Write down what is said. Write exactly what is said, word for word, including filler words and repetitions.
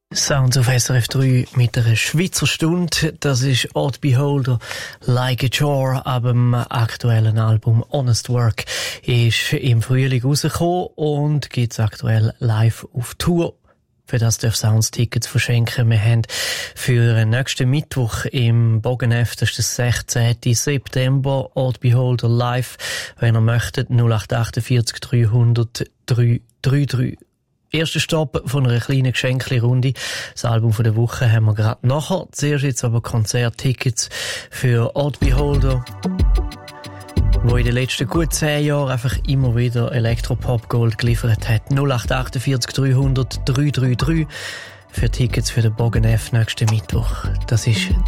Sounds auf S R F drei mit einer Schweizer Stunde. Das ist Odd Beholder, Like a Chore, ab dem aktuellen Album Honest Work. Ist im Frühling rausgekommen und gibt's aktuell live auf Tour. Für das darf Sounds Tickets verschenken. Wir haben für den nächsten Mittwoch im Bogenef, das ist der sechzehnten September, Odd Beholder live. Wenn ihr möchtet, null acht achtundvierzig dreihundert drei drei drei. Erster Stopp von einer kleinen Geschenkli-Runde. Das Album von der Woche haben wir gerade nachher. Zuerst jetzt aber Konzerttickets für Odd Beholder, wo in den letzten gut zehn Jahren einfach immer wieder Elektropop Gold geliefert hat. null acht achtundvierzig dreihundert drei drei drei für Tickets für den Bogenef nächsten Mittwoch. Das ist